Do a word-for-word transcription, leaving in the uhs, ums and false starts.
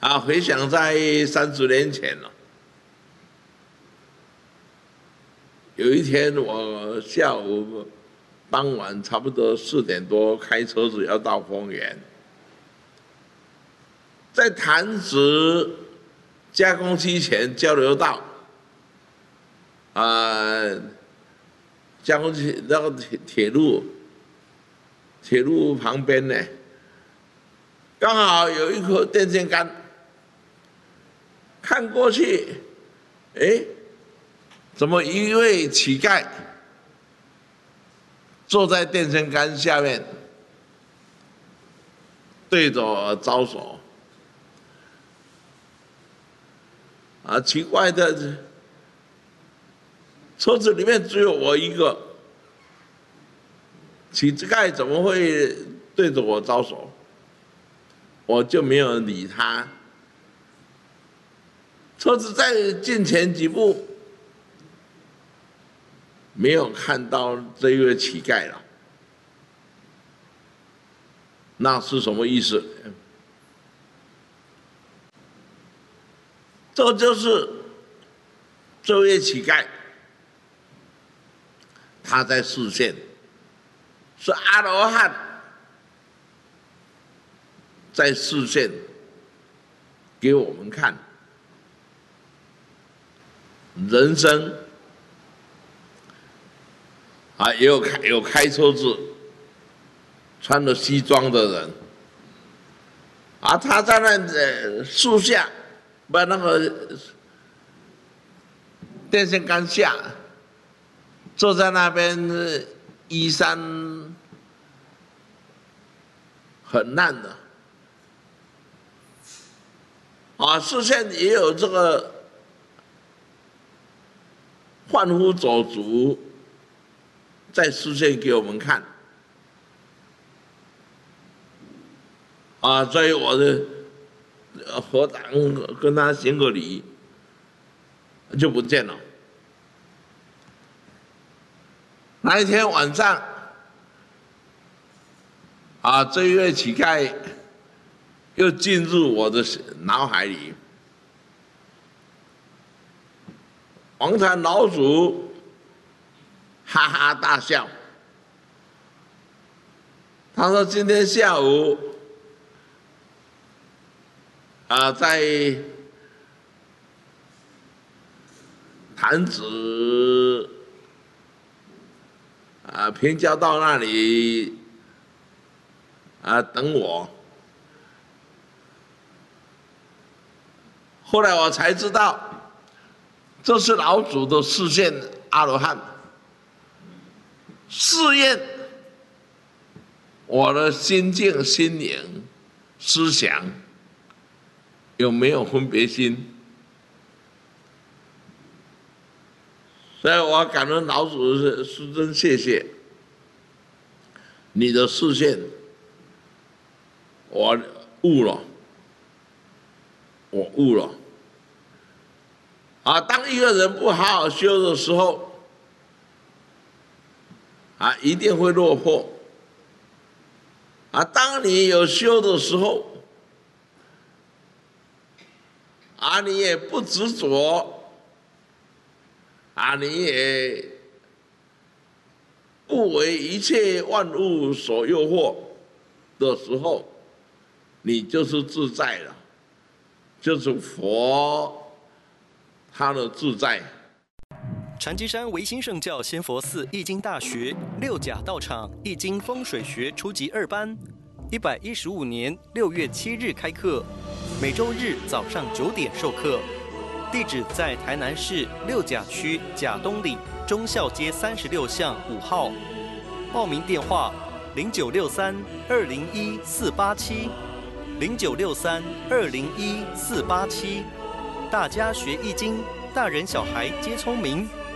啊，回想在三十年前了，有一天我下午傍晚差不多四点多开车子要到丰原，在潭子加工区前交流道，啊、呃，加工区那个铁铁路，铁路旁边呢，刚好有一棵电线杆，看过去，哎，怎么一位乞丐坐在电线杆下面，对着我招手？啊，奇怪的，车子里面只有我一个，乞丐怎么会对着我招手？我就没有理他。车子再进前几步，没有看到这一位乞丐了，那是什么意思？这就是这位乞丐，他在视线，是阿罗汉在视线给我们看，人生啊，也有开有开车子，穿着西装的人，啊，他在那呃树下。把那个电线杆下，坐在那边，衣衫很烂的，啊，视线也有这个贩夫走卒在视线给我们看，啊，所以我的。合掌跟他行个礼，就不见了。那一天晚上，啊，这一位乞丐又进入我的脑海里。黄坛老祖哈哈大笑，他说：“今天下午。”啊，在潭子啊平交道那里啊等我。后来我才知道，这是老祖的示现阿罗汉，试验我的心境、心灵、思想。有没有分别心？所以我感恩老祖是是真谢谢你的视线，我悟了，我悟了。啊，当一个人不好好修的时候，啊，一定会落魄。啊，当你有修的时候，啊，你也不执着，啊，你也不为一切万物所诱惑的时候，你就是自在了，就是佛他的自在。 禅机山唯心圣教仙佛寺易经大学六甲道场易经风水学初级二班，一百一十五年六月七日开课。每周日早上九点授课，地址在台南市六甲区甲东里忠孝街三十六巷五号。报名电话：零九六三二零一四八七，零九六三二零一四八七。大家学易经，大人小孩皆聪明。